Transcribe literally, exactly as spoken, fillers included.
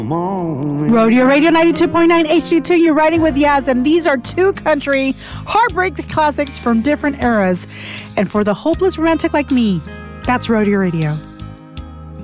Rodeo Radio ninety-two point nine H D two, you're riding with Yaz, and these are two country heartbreak classics from different eras. And for the hopeless romantic like me, that's Rodeo Radio.